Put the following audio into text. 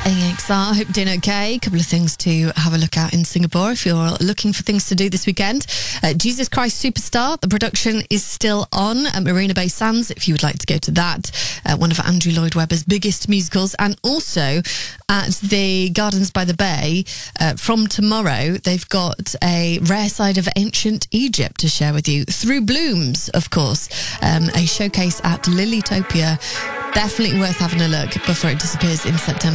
AXR. Hope you're doing okay. A couple of things to have a look at in Singapore if you're looking for things to do this weekend. Jesus Christ Superstar, the production is still on at Marina Bay Sands if you would like to go to that. One of Andrew Lloyd Webber's biggest musicals. And also at the Gardens by the Bay, from tomorrow, they've got a rare side of ancient Egypt to share with you. Through Blooms, of course, a showcase at Lilytopia. Definitely worth having a look before it disappears in September.